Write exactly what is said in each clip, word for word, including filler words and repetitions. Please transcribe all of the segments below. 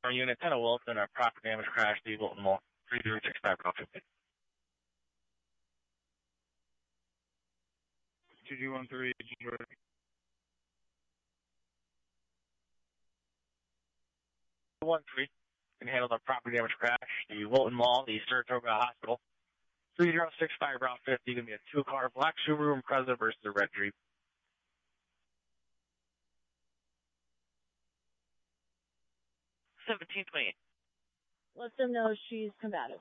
Our unit ten of Wilson, a property damage crash, the Wilton Mall, three zero six five, call fifty. two G one three, one three can handle the property damage crash, the Wilton Mall, the Saratoga Hospital, three zero six five, route fifty, going to be a two-car black Subaru Impreza versus a red Jeep. seventeen twenty-eight. Let them know she's combative.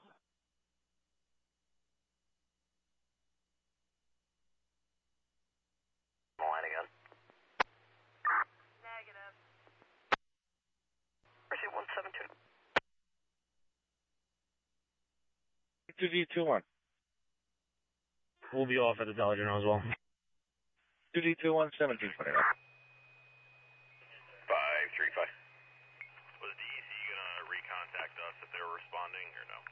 Line again. Negative. Receive one seven two. two D two one. We'll be off at the Dollar General as well. two D two one, seventeen twenty-nine. five three five. Was D E C gonna recontact us if they were responding or no?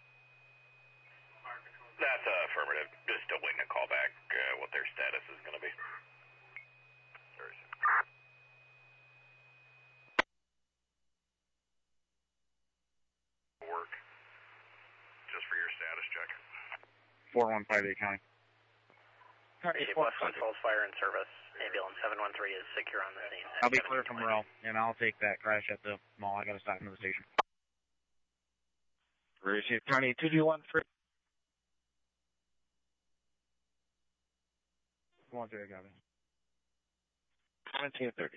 That's uh, affirmative. Just still waiting to call back uh, what their status is going to be. Very soon. Work. Just for your status check. four one five eight County. West Falls Fire and Service. Ambulance seven one three is secure on the scene. I'll be clear from Morel, and I'll take that crash at the mall. I got to stop into the station. Receive County two D one three. one three, I got it. seventeen thirty.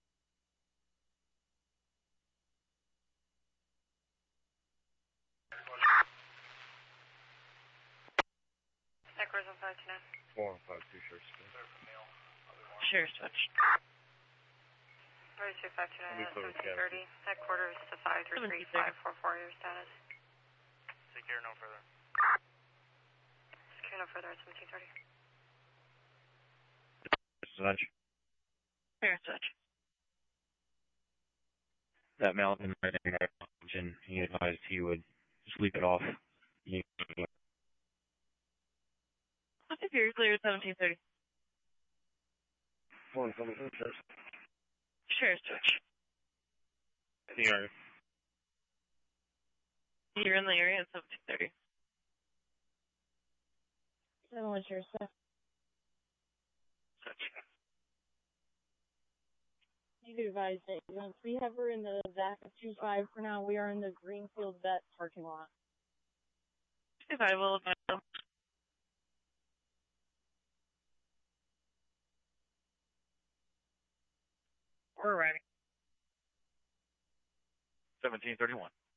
Echoes on five two nine. four one five two, sure. Sure, switch. Thirty-two five two nine. I'll be clear with seventeen thirty. Headquarters to five three three five four four. Your status. Secure no further. Secure no further at seventeen thirty. Such. Fair switch. That Melvin right in there, and he advised he would sleep it off. He, I think you're clear at seventeen thirty. one seven two, sure. Sure, switch. Here. You're in the area at seventeen thirty. seven one, sure, sir. Such. You can advise that once we have her in the V A C two five for now, we are in the Greenfield Vet parking lot. If I will advise them. We're ready. seventeen thirty-one.